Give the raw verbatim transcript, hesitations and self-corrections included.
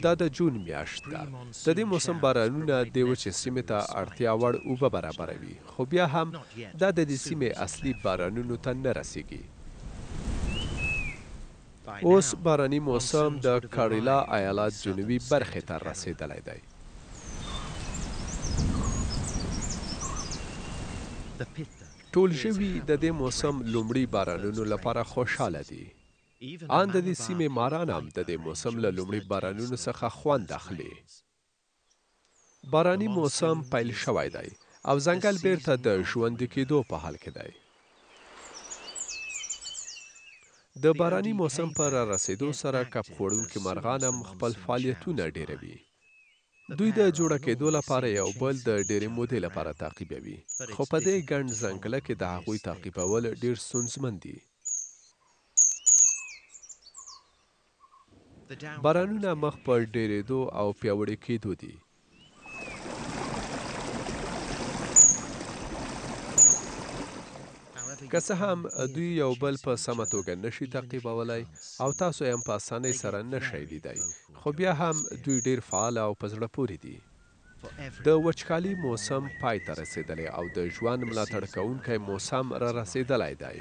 دا د جون میاشت ده. د دې موسم بارانونه د وچې سیمې ته اړتیا وړ اوبه برابروي، خو بیا هم دا د دې سیمې اصلي بارانونو ته نه رسیږي. اوس باراني موسم د کاریلا ایالات جنوبي برخې ته رسیدلی دی. ټول ژوي د دې موسم لومړي بارانونو لپاره خوشحاله دي. ان د دې سیمې ماران هم د دې موسم له لومړي بارانونو څخه خوند اخلي. باراني موسم پیل شوی دی او ځنګل بیرته د ژوندي کېدو په حال کې دی. د باراني موسم پر رسیدو سره کب خوړونکي مرغان هم خپل فعالیتونه ډیروي. دوی د جوړه کېدو لپاره یو بل د ډېرې مودې لپاره تعقیبوي، خو په دې ګڼ ځنګله کې د هغوی تعقیبول ډېر ستونزمن دي. بارانونه مخ په ډېرېدو او پیاوړي کېدو دي. که څه هم دوی یو بل په سمه توګه نشي تعقیبولی او تاسو یې هم په اسانۍ سره نشئ لیدی، خو بیا هم دوی ډېر فعال او په زړه پورې دي. د وچکالي موسم پای ته رسیدلی او د ژوند ملاتړ کوونکی موسم را رسیدلی دی.